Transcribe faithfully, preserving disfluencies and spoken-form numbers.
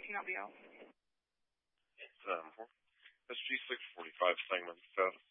can help you out? It's um, S G six forty-five segment seven.